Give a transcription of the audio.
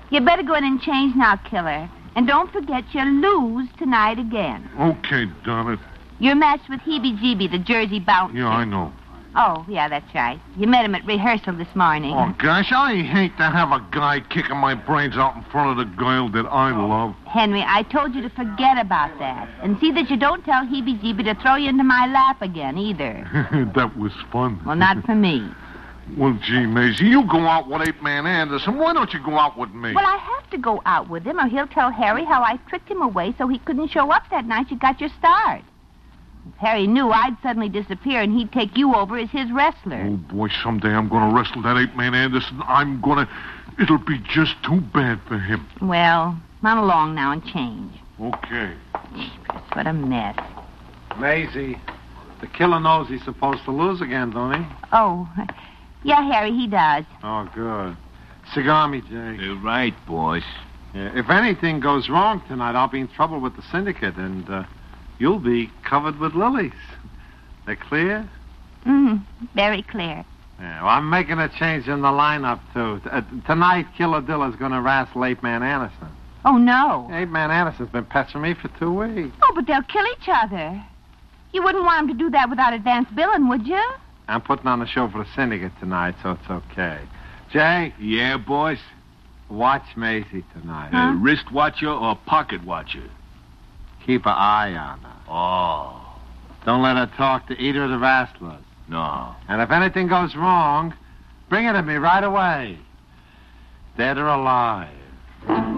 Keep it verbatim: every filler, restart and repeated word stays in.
You better go in and change now, Killer. And don't forget you lose tonight again. Okay, darn it. You're matched with Heebie-Jeebie, the Jersey bouncer. Yeah, I know. Oh, yeah, that's right. You met him at rehearsal this morning. Oh, gosh, I hate to have a guy kicking my brains out in front of the girl that I love. Henry, I told you to forget about that. And see that you don't tell Heebie-Jeebie to throw you into my lap again, either. That was fun. Well, not for me. Well, gee, Maisie, you go out with Ape Man Anderson. Why don't you go out with me? Well, I have to go out with him, or he'll tell Harry how I tricked him away so he couldn't show up that night you got your start. If Harry knew I'd suddenly disappear and he'd take you over as his wrestler. Oh, boy, someday I'm going to wrestle that Ape Man Anderson. I'm going to... It'll be just too bad for him. Well, run along now and change. Okay. Jeepers, what a mess. Maisie, the killer knows he's supposed to lose again, don't he? Oh, yeah, Harry, he does. Oh, good. Cigar me, Jay. You're right, boss. Yeah, if anything goes wrong tonight, I'll be in trouble with the syndicate, and uh, you'll be covered with lilies. They're clear? Mm, very clear. Yeah, well, I'm making a change in the lineup, too. T- uh, tonight, Killer Dilla's going to wrestle Ape Man Anderson. Oh, no. Ape Man Anderson's been pestering me for two weeks. Oh, but they'll kill each other. You wouldn't want him to do that without advance billing, would you? I'm putting on a show for the syndicate tonight, so it's okay. Jay? Yeah, boss? Watch Maisie tonight. Huh? Uh, wrist watcher or pocket watcher? Keep an eye on her. Oh. Don't let her talk to either of the wrestlers. No. And if anything goes wrong, bring it to me right away. Dead or alive.